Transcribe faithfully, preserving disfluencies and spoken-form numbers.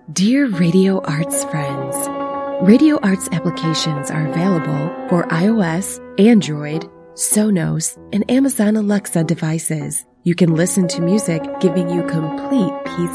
Dear Radio Arts friends, Radio Arts applications are available for iOS, Android, Sonos, and Amazon Alexa devices. You can listen to music, giving you complete peace